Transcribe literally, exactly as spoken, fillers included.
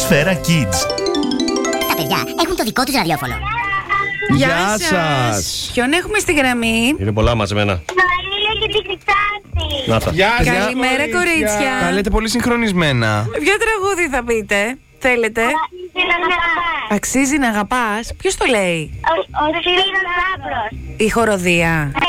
Σφαίρα Kids. Τα παιδιά έχουν το δικό τους ραδιόφωνο. Γεια Γεια σας. σας. Ποιον έχουμε στη γραμμή? Είναι πολλά μαζεμένα. Νοήλια και τη Χρυσάτη. Να τα. Γεια σας. Καλημέρα, κορίτσια. Τα λέτε πολύ συγχρονισμένα. Ποιο τραγούδι θα πείτε? Θέλετε? Αξίζει να αγαπάς. Ποιος το λέει? Ο Σπύρος Λάμπρος. Η χοροδία. Ναι.